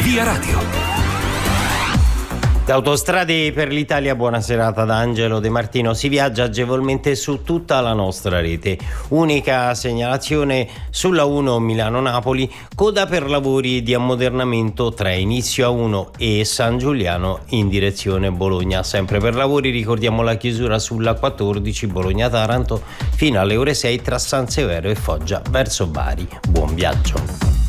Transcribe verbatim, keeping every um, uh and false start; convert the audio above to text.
Via Radio. Autostrade per l'Italia, buona serata da Angelo De Martino. Si viaggia agevolmente su tutta la nostra rete. Unica segnalazione sulla uno Milano-Napoli, coda per lavori di ammodernamento tra Inizio A uno e San Giuliano in direzione Bologna. Sempre per lavori ricordiamo la chiusura sulla quattordici Bologna-Taranto fino alle ore sei tra San Severo e Foggia verso Bari. Buon viaggio.